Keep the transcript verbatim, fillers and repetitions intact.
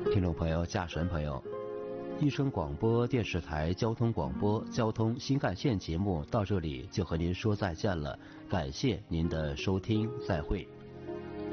听众朋友、驾驶人朋友，一声广播电视台交通广播交通新干线节目到这里就和您说再见了，感谢您的收听，再会。